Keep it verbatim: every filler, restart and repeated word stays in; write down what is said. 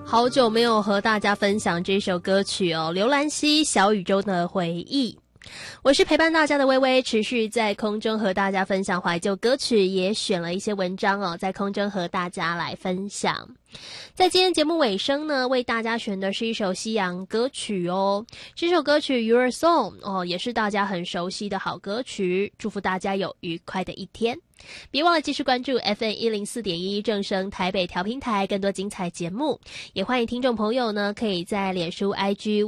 好久没有和大家分享这首歌曲哦，刘兰熙《小宇宙的回忆》。我是陪伴大家的微微，持续在空中和大家分享怀旧歌曲，也选了一些文章哦，在空中和大家来分享。在今天节目尾声呢，为大家选的是一首西洋歌曲哦。这首歌曲 Your Song 哦，也是大家很熟悉的好歌曲。祝福大家有愉快的一天，别忘了继续关注 F M 一零四点一 正声台北调频台更多精彩节目，也欢迎听众朋友呢可以在脸书 I G